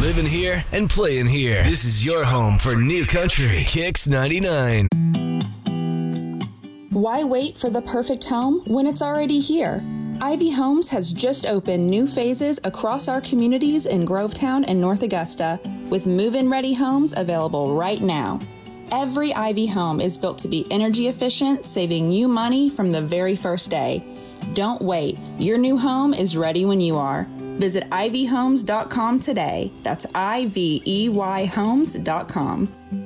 living here and playing here. This is your home for New Country Kicks 99. Why wait for the perfect home when it's already here? Ivy Homes has just opened new phases across our communities in Grovetown and North Augusta, with move-in ready homes available right now. Every Ivy home is built to be energy efficient, saving you money from the very first day. Don't wait. Your new home is ready when you are. Visit ivyhomes.com today. That's IVEYhomes.com.